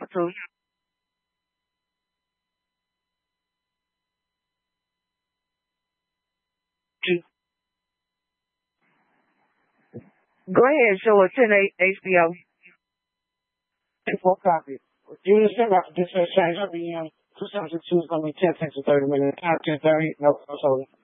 to. Go ahead, show us in HBO. Full copy. You just said that this change every 272 is going to be 10 to 30 minutes. 10:30, no, sorry.